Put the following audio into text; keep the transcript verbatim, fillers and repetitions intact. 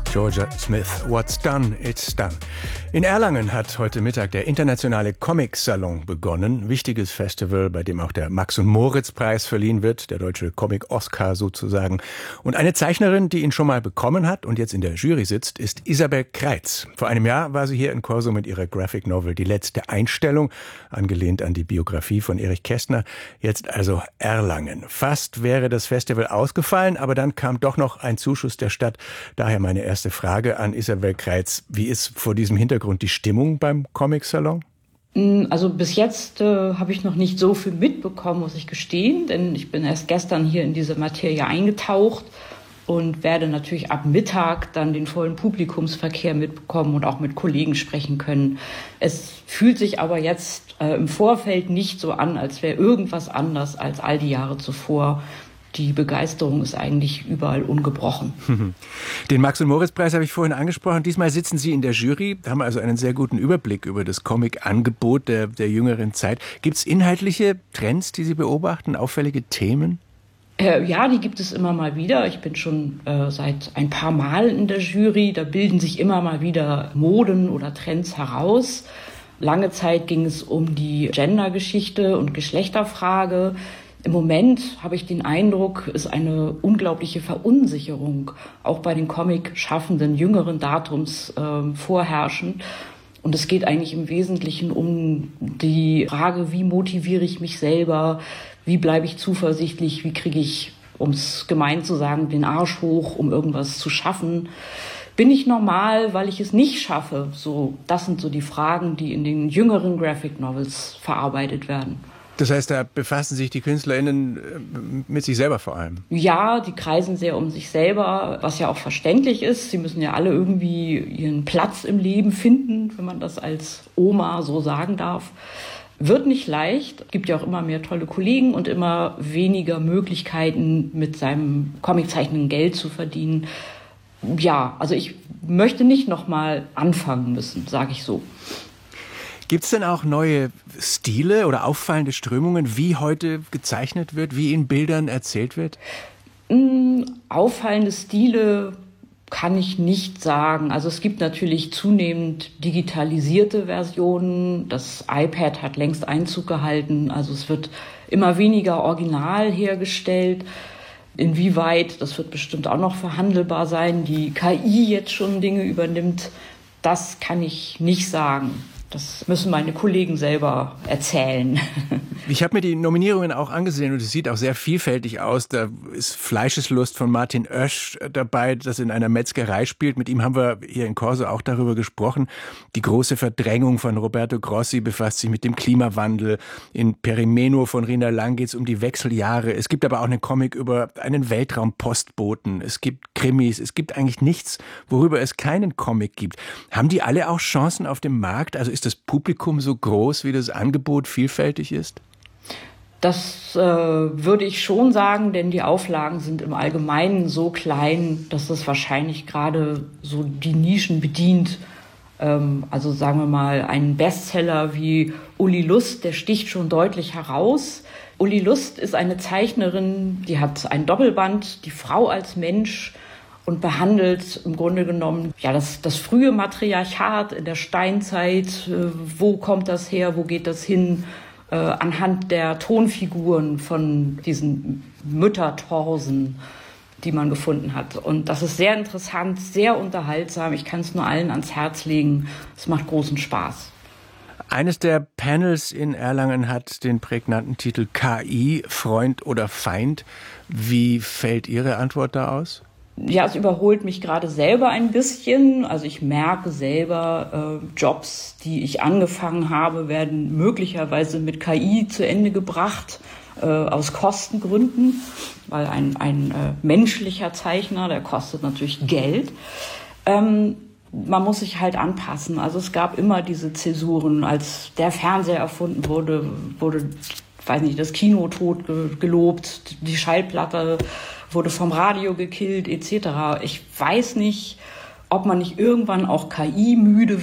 Georgia Smith, What's Done, It's Done. In Erlangen hat heute Mittag der internationale Comic-Salon begonnen. Wichtiges Festival, bei dem auch der Max-und-Moritz-Preis verliehen wird, der deutsche Comic-Oscar sozusagen. Und eine Zeichnerin, die ihn schon mal bekommen hat und jetzt in der Jury sitzt, ist Isabel Kreitz. Vor einem Jahr war sie hier in Corso mit ihrer Graphic Novel Die letzte Einstellung, angelehnt an die Biografie von Erich Kästner. Jetzt also Erlangen. Fast wäre das Festival ausgefallen, aber dann kam doch noch ein Zuschuss der Stadt. Daher meine erste Frage an Isabel Kreitz. Wie ist vor diesem Hintergrund die Stimmung beim Comic-Salon? Also bis jetzt äh, habe ich noch nicht so viel mitbekommen, muss ich gestehen, denn ich bin erst gestern hier in diese Materie eingetaucht und werde natürlich ab Mittag dann den vollen Publikumsverkehr mitbekommen und auch mit Kollegen sprechen können. Es fühlt sich aber jetzt äh, im Vorfeld nicht so an, als wäre irgendwas anders als all die Jahre zuvor. Die Begeisterung ist eigentlich überall ungebrochen. Den Max-und-Moritz-Preis habe ich vorhin angesprochen. Diesmal sitzen Sie in der Jury, haben also einen sehr guten Überblick über das Comic-Angebot der, der jüngeren Zeit. Gibt es inhaltliche Trends, die Sie beobachten, auffällige Themen? Äh, ja, die gibt es immer mal wieder. Ich bin schon äh, seit ein paar Mal in der Jury. Da bilden sich immer mal wieder Moden oder Trends heraus. Lange Zeit ging es um die Gender-Geschichte und Geschlechterfrage. Im Moment habe ich den Eindruck, ist eine unglaubliche Verunsicherung auch bei den Comic-Schaffenden jüngeren Datums äh, vorherrschend. Und es geht eigentlich im Wesentlichen um die Frage, wie motiviere ich mich selber, wie bleibe ich zuversichtlich, wie kriege ich, um es gemein zu sagen, den Arsch hoch, um irgendwas zu schaffen. Bin ich normal, weil ich es nicht schaffe? So, das sind so die Fragen, die in den jüngeren Graphic Novels verarbeitet werden. Das heißt, da befassen sich die KünstlerInnen mit sich selber vor allem? Ja, die kreisen sehr um sich selber, was ja auch verständlich ist. Sie müssen ja alle irgendwie ihren Platz im Leben finden, wenn man das als Oma so sagen darf. Wird nicht leicht. Es gibt ja auch immer mehr tolle Kollegen und immer weniger Möglichkeiten, mit seinem Comiczeichnen Geld zu verdienen. Ja, also ich möchte nicht nochmal anfangen müssen, sage ich so. Gibt es denn auch neue Stile oder auffallende Strömungen, wie heute gezeichnet wird, wie in Bildern erzählt wird? Mm, auffallende Stile kann ich nicht sagen. Also es gibt natürlich zunehmend digitalisierte Versionen. Das iPad hat längst Einzug gehalten. Also es wird immer weniger original hergestellt. Inwieweit, das wird bestimmt auch noch verhandelbar sein, die K I jetzt schon Dinge übernimmt, das kann ich nicht sagen. Das müssen meine Kollegen selber erzählen. Ich habe mir die Nominierungen auch angesehen und es sieht auch sehr vielfältig aus. Da ist Fleischeslust von Martin Oesch dabei, das in einer Metzgerei spielt. Mit ihm haben wir hier in Corso auch darüber gesprochen. Die große Verdrängung von Roberto Grossi befasst sich mit dem Klimawandel. In Perimeno von Rina Lang geht es um die Wechseljahre. Es gibt aber auch einen Comic über einen Weltraumpostboten. Es gibt Krimis. Es gibt eigentlich nichts, worüber es keinen Comic gibt. Haben die alle auch Chancen auf dem Markt? Also ist das Publikum so groß, wie das Angebot vielfältig ist? Das äh, würde ich schon sagen, denn die Auflagen sind im Allgemeinen so klein, dass das wahrscheinlich gerade so die Nischen bedient. Ähm, also sagen wir mal, ein Bestseller wie Uli Lust, der sticht schon deutlich heraus. Uli Lust ist eine Zeichnerin, die hat ein Doppelband, die Frau als Mensch, und behandelt im Grunde genommen ja das, das frühe Matriarchat in der Steinzeit. Äh, wo kommt das her, wo geht das hin? Äh, anhand der Tonfiguren von diesen Müttertorsen, die man gefunden hat. Und das ist sehr interessant, sehr unterhaltsam. Ich kann es nur allen ans Herz legen. Es macht großen Spaß. Eines der Panels in Erlangen hat den prägnanten Titel K I, Freund oder Feind. Wie fällt Ihre Antwort da aus? Ja, es überholt mich gerade selber ein bisschen. Also ich merke selber, äh, Jobs, die ich angefangen habe, werden möglicherweise mit K I zu Ende gebracht, äh, aus Kostengründen, weil ein, ein äh, menschlicher Zeichner, der kostet natürlich Geld. Ähm, man muss sich halt anpassen. Also es gab immer diese Zäsuren. Als der Fernseher erfunden wurde, wurde, weiß nicht, das Kino tot ge- gelobt, die Schallplatte wurde vom Radio gekillt et cetera. Ich weiß nicht, ob man nicht irgendwann auch K I müde